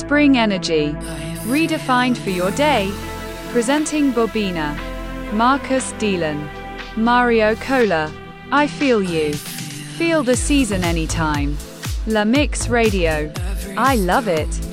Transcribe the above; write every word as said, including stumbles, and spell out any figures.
Spring energy, redefined for your day. Presenting Bobina, Marcus Delan, Mario Cola. I feel you. Feel the season anytime. La Mix Radio. I love it.